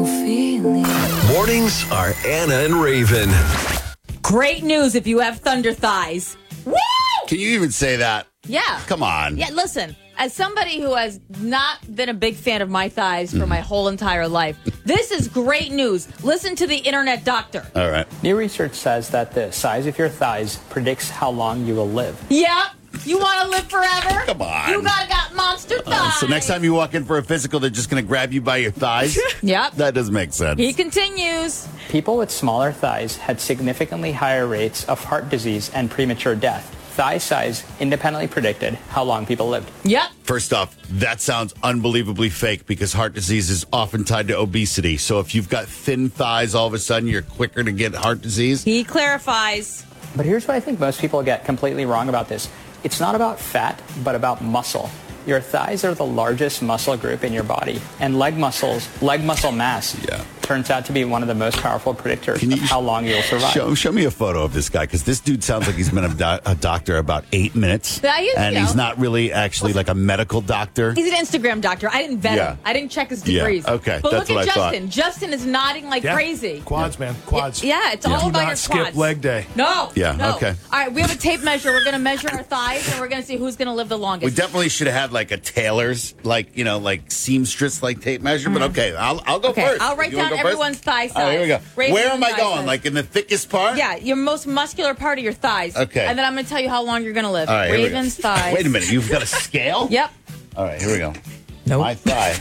feeling. Mornings are Anna and Raven. Great news if you have thunder thighs. Woo! Can you even say that? Yeah. Come on. Yeah, listen, as somebody who has not been a big fan of my thighs for my whole entire life, this is great news. Listen to the internet doctor. All right. New research says that the size of your thighs predicts how long you will live. Yeah. You want to live forever? Come on. You got monster thighs. So next time you walk in for a physical, they're just going to grab you by your thighs? Yep. That doesn't make sense. He continues. People with smaller thighs had significantly higher rates of heart disease and premature death. Thigh size independently predicted how long people lived. Yep. First off, that sounds unbelievably fake because heart disease is often tied to obesity. So if you've got thin thighs, all of a sudden you're quicker to get heart disease. He clarifies. But here's what I think most people get completely wrong about this. It's not about fat, but about muscle. Your thighs are the largest muscle group in your body, and leg muscle mass turns out to be one of the most powerful predictors of how long you'll survive. Show me a photo of this guy, because this dude sounds like he's been a doctor about 8 minutes, and he's not really actually like a medical doctor. He's an Instagram doctor. I didn't vet him. I didn't check his degrees. Yeah, okay, but that's look what at I Justin. thought. Justin is nodding like crazy. Quads, man. Quads. Yeah, it's all Do about not your skip quads. leg day. No. Yeah, no. okay. All right, we have a tape measure. We're going to measure our thighs, and we're going to see who's going to live the longest. We definitely should have had like a tailor's, like seamstress, like tape measure. But okay, I'll go first. I'll write down everyone's thigh size. All right, here we go. Raven Where am I thigh going? size. Like in the thickest part? Yeah, your most muscular part of your thighs. Okay. And then I'm going to tell you how long you're going to live. All right, here we go. Raven's thighs. Wait a minute, you've got a scale? Yep. All right, here we go. Nope. My thigh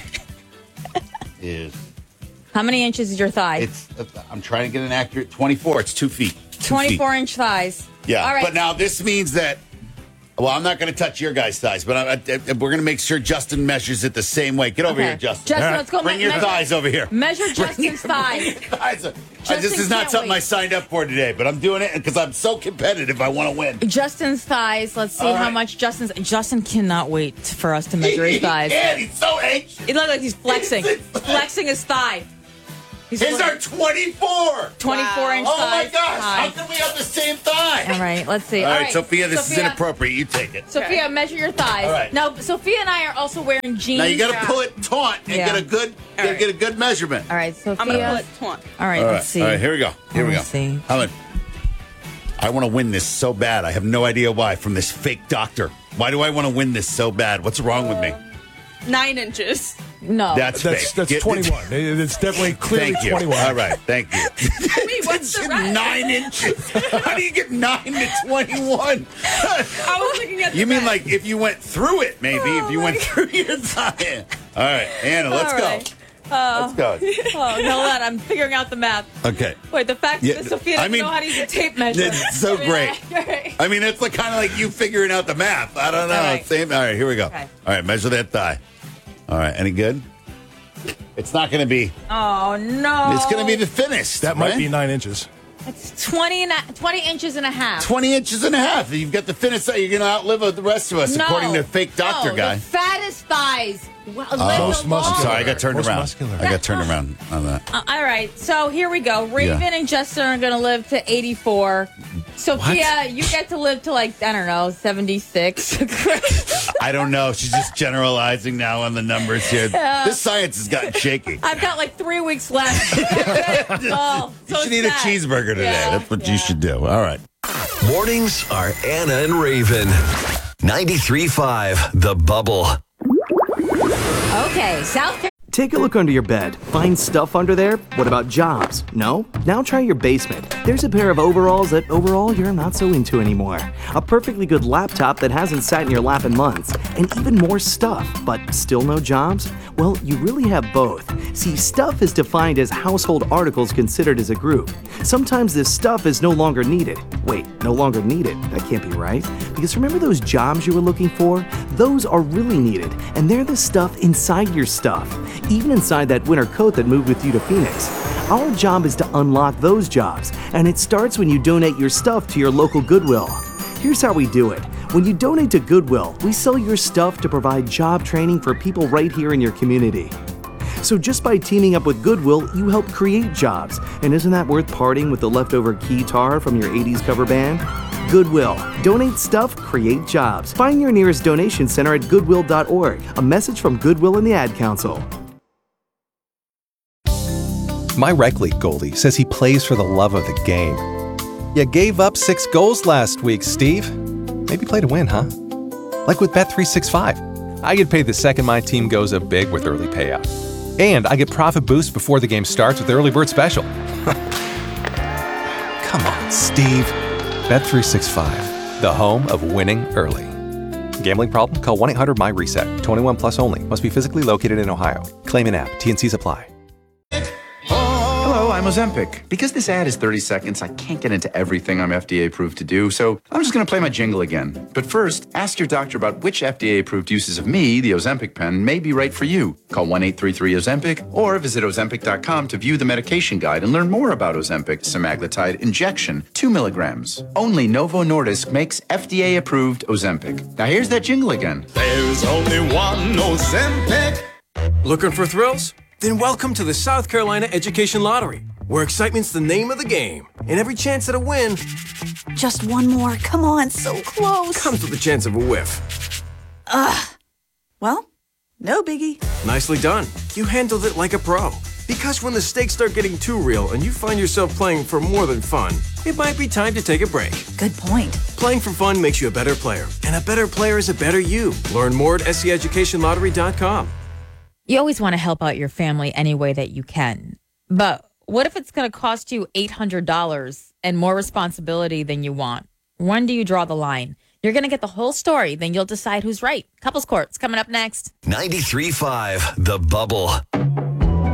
is. How many inches is your thigh? I'm trying to get an accurate 24. It's 2 feet. 24-inch thighs. Yeah, All right. but now this means that. Well, I'm not going to touch your guys' thighs, but we're going to make sure Justin measures it the same way. Get over here, Justin. Justin, let's go. Bring your thighs over here. Measure Justin's thighs. This is not something I signed up for today, but I'm doing it because I'm so competitive. I want to win. Justin's thighs. Let's see how much Justin cannot wait for us to measure his thighs. He's so anxious. It looks like he's flexing. Flexing his thigh. His are 24. 24-inch thighs. Oh, my gosh. How can we have the same thigh? All right, let's see. All right, Sophia, this is inappropriate. You take it. Sophia, measure your thighs. All right. Now, Sophia and I are also wearing jeans. Now, you got to pull it taut and get a good measurement. All right, Sophia. I'm going to pull it taunt. All right, let's see. All right, here we go. Let's see. I want to win this so bad. I have no idea why from this fake doctor. Why do I want to win this so bad? What's wrong with me? 9 inches. No. That's 21. It's definitely clearly Thank you. 21. All right, thank you. Wait, what's the rest? 9 inches. How do you get 9 to 21? I was looking at the You mean rest. like if you went through it, maybe, if you went through your thigh. All right, Anna, let's All go. right. Let's go. Oh, no, that I'm figuring out the math. Okay. Wait, the fact that Sophia doesn't know how to use a tape measure. It's so great. I mean, it's like kind of like you figuring out the math. I don't know. All right. Same. All right, here we go. Okay. All right, measure that thigh. All right, any good? It's not going to be. Oh, no. It's going to be the thinnest. That might right? be 9 inches. It's 20 inches and a half. 20 inches and a half. You've got the thinnest thigh. You're going to outlive the rest of us, according to fake doctor guy. The fattest thighs. Most muscular. I'm sorry, I got turned Most around. muscular. I got turned around on that. All right, so here we go. Raven and Justin are going to live to 84. Sophia, you get to live to 76. I don't know. She's just generalizing now on the numbers here. This science has gotten shaky. I've got 3 weeks left. Oh, You should eat a cheeseburger today. Yeah, That's what you should do. All right. Mornings are Anna and Raven. 93.5 The Bubble. Okay, South Carolina. Take a look under your bed. Find stuff under there? What about jobs? No? Now try your basement. There's a pair of overalls that overall you're not so into anymore. A perfectly good laptop that hasn't sat in your lap in months. And even more stuff, but still no jobs? Well, you really have both. See, stuff is defined as household articles considered as a group. Sometimes this stuff is no longer needed. Wait, no longer needed? That can't be right. Because remember those jobs you were looking for? Those are really needed, and they're the stuff inside your stuff. Even inside that winter coat that moved with you to Phoenix. Our job is to unlock those jobs, and it starts when you donate your stuff to your local Goodwill. Here's how we do it. When you donate to Goodwill, we sell your stuff to provide job training for people right here in your community. So just by teaming up with Goodwill, you help create jobs. And isn't that worth parting with the leftover guitar from your 80s cover band? Goodwill. Donate stuff, create jobs. Find your nearest donation center at goodwill.org. A message from Goodwill and the Ad Council. My rec league goalie says he plays for the love of the game. You gave up 6 goals last week, Steve. Maybe play to win, huh? Like with Bet365. I get paid the second my team goes up big with early payout. And I get profit boost before the game starts with the early bird special. Come on, Steve. Bet365, the home of winning early. Gambling problem? Call 1-800-MY-RESET. 21 plus only. Must be physically located in Ohio. Claim in app. T&Cs apply. Hello, I'm Ozempic. Because this ad is 30 seconds, I can't get into everything I'm FDA approved to do, so I'm just going to play my jingle again. But first, ask your doctor about which FDA approved uses of me, the Ozempic pen, may be right for you. Call 1-833-OZEMPIC or visit Ozempic.com to view the medication guide and learn more about Ozempic semaglutide injection, 2 milligrams. Only Novo Nordisk makes FDA approved Ozempic. Now here's that jingle again. There's only one Ozempic. Looking for thrills? Then welcome to the South Carolina Education Lottery, where excitement's the name of the game. And every chance at a win... Just one more. Come on, so close. ...comes with the chance of a whiff. Ugh. Well, no biggie. Nicely done. You handled it like a pro. Because when the stakes start getting too real and you find yourself playing for more than fun, it might be time to take a break. Good point. Playing for fun makes you a better player. And a better player is a better you. Learn more at SCEducationLottery.com. You always want to help out your family any way that you can. But what if it's going to cost you $800 and more responsibility than you want? When do you draw the line? You're going to get the whole story, then you'll decide who's right. Couples Court's coming up next. 93.5 The Bubble.